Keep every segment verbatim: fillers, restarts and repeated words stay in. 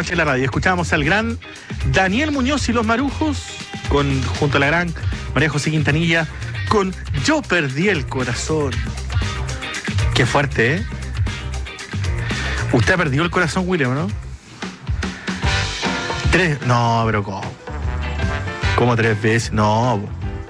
noche en la radio. Escuchábamos al gran Daniel Muñoz y los Marujos, con, junto a la gran María José Quintanilla, con Yo Perdí el Corazón. Qué fuerte, ¿eh? Usted ha perdido el corazón, William, ¿no? Tres. No, pero ¿cómo? ¿Cómo tres veces? No.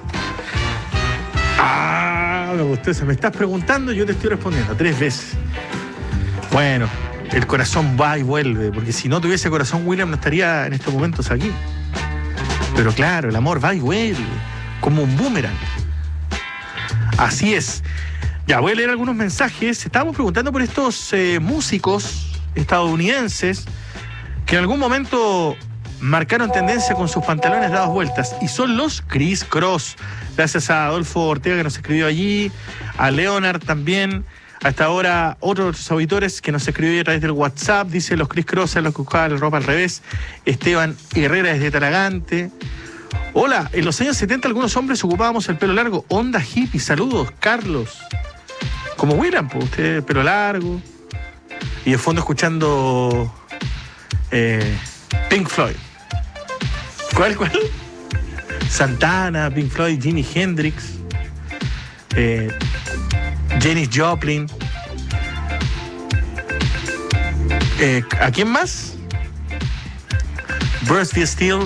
Ah, usted se me estás preguntando y yo te estoy respondiendo. Tres veces. Bueno, el corazón va y vuelve, porque si no tuviese corazón, William no estaría en estos momentos aquí. Pero claro, el amor va y vuelve, como un boomerang. Así es. Ya, voy a leer algunos mensajes. Estábamos preguntando por estos eh, músicos estadounidenses que en algún momento marcaron tendencia con sus pantalones dados vueltas, y son los Criss Cross. Gracias a Adolfo Ortega que nos escribió allí, a Leonard también. Hasta ahora, otros auditores que nos escribió a través del WhatsApp, dice los Criss Cross, los que buscaban la ropa al revés. Esteban Herrera desde Talagante. Hola, en los años setenta algunos hombres ocupábamos el pelo largo. Onda hippie, saludos, Carlos. Como William, pues usted, pelo largo. Y de fondo escuchando eh, Pink Floyd. ¿Cuál, cuál? Santana, Pink Floyd, Jimi Hendrix, eh, Janis Joplin. Eh, ¿A quién más? Crosby, Stills.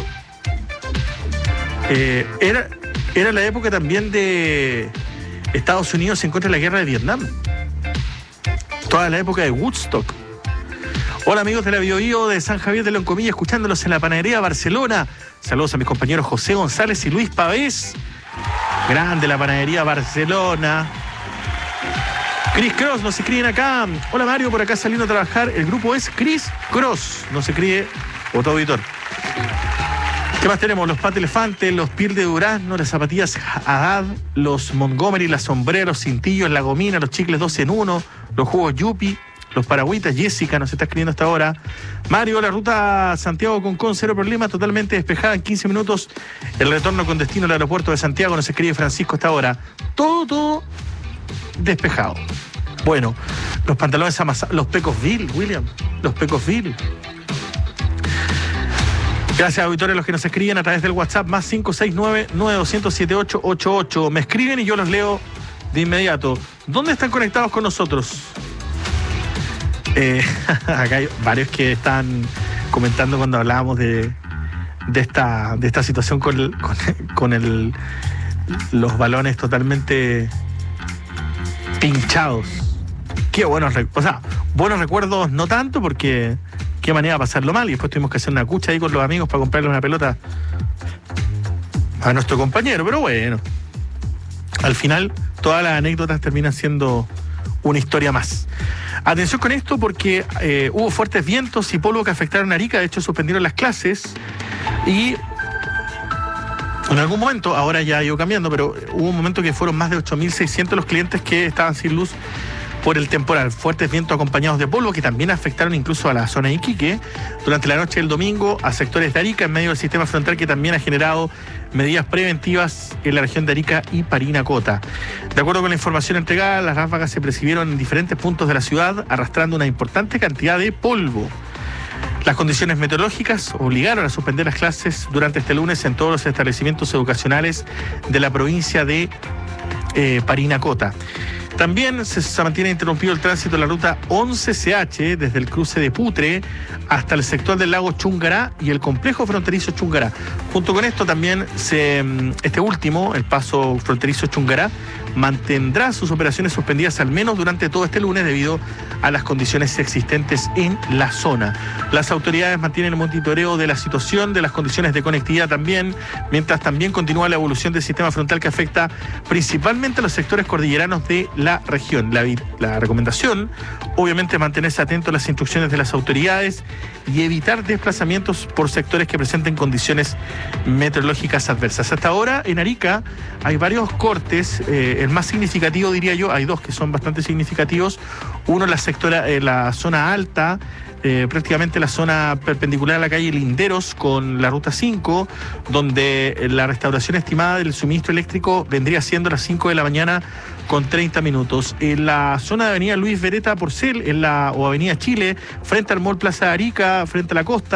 Eh, era, era la época también de Estados Unidos en contra de la guerra de Vietnam. Toda la época de Woodstock. Hola amigos de la Bio Bio de San Javier de Loncomilla, escuchándolos en la panadería Barcelona. Saludos a mis compañeros José González y Luis Pavés. Grande la panadería Barcelona. Criss Cross, nos escriben acá. Hola Mario, por acá saliendo a trabajar. El grupo es Criss Cross. Nos escribe otro auditor. ¿Qué más tenemos? Los Pat Elefante, los Pil de Durazno, las zapatillas Haddad, los Montgomery, las sombreros, los cintillos, la gomina, los chicles dos en uno, los jugos Yupi, los paragüitas. Jessica nos está escribiendo hasta ahora. Mario, la ruta Santiago-Concón, cero problema, totalmente despejada en quince minutos. El retorno con destino al aeropuerto de Santiago, nos escribe Francisco hasta ahora. Todo, todo despejado. Bueno, los pantalones amasados, los Pecosville, William, los Pecosville. Gracias, auditores, los que nos escriben a través del WhatsApp más cinco seis nueve, nueve dos cero cero, siete ocho ocho ocho. Me escriben y yo los leo de inmediato. ¿Dónde están conectados con nosotros? Eh, acá hay varios que están comentando cuando hablábamos de, de, esta, de esta situación con, el, con, con el, los balones totalmente pinchados. Qué buenos recuerdos. O sea, buenos recuerdos no tanto, porque qué manera de pasarlo mal. Y después tuvimos que hacer una cucha ahí con los amigos para comprarle una pelota a nuestro compañero. Pero bueno, al final todas las anécdotas terminan siendo una historia más. Atención con esto, porque eh, hubo fuertes vientos y polvo que afectaron a Arica. De hecho, suspendieron las clases. Y en algún momento, ahora ya ha ido cambiando, pero hubo un momento que fueron más de ocho mil seiscientos los clientes que estaban sin luz por el temporal. Fuertes vientos acompañados de polvo que también afectaron incluso a la zona de Iquique durante la noche del domingo, a sectores de Arica, en medio del sistema frontal que también ha generado medidas preventivas en la región de Arica y Parinacota. De acuerdo con la información entregada, las ráfagas se percibieron en diferentes puntos de la ciudad, arrastrando una importante cantidad de polvo. Las condiciones meteorológicas obligaron a suspender las clases durante este lunes en todos los establecimientos educacionales de la provincia de eh, Parinacota. También se, se mantiene interrumpido el tránsito de la ruta once C H desde el cruce de Putre hasta el sector del lago Chungará y el complejo fronterizo Chungará. Junto con esto también se, este último, el paso fronterizo Chungará, mantendrá sus operaciones suspendidas al menos durante todo este lunes debido a las condiciones existentes en la zona. Las autoridades mantienen el monitoreo de la situación, de las condiciones de conectividad también, mientras también continúa la evolución del sistema frontal que afecta principalmente a los sectores cordilleranos de la región. La, la recomendación, obviamente, es mantenerse atento a las instrucciones de las autoridades y evitar desplazamientos por sectores que presenten condiciones meteorológicas adversas. Hasta ahora, en Arica, hay varios cortes. Eh, el más significativo, diría yo, hay dos que son bastante significativos. Uno en la, sectora, eh, la zona alta, eh, prácticamente la zona perpendicular a la calle Linderos con la ruta cinco, donde la restauración estimada del suministro eléctrico vendría siendo a las cinco de la mañana con treinta minutos. En la zona de avenida Luis Beretta Porcel, en la, o avenida Chile, frente al Mall Plaza Arica, frente a la costa,